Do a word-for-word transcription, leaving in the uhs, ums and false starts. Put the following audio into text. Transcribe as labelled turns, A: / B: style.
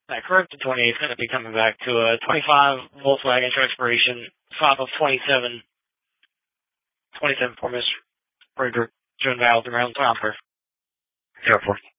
A: That corrected twenty-eight is going to be coming back to a twenty-five Volkswagen to expiration, five of twenty-seven, twenty-seven for Mister Frederick, June Valley, around Tomper.
B: zero four.